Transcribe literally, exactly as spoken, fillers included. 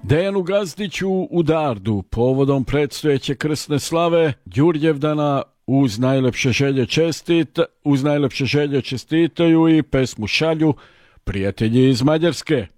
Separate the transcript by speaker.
Speaker 1: Dejanu Gazdiću u Dardu povodom predstojeće krsne slave Đurđevdana uz najlepše želje čestit, uz najlepše želje čestitaju i pesmu šalju prijatelji iz Mađarske.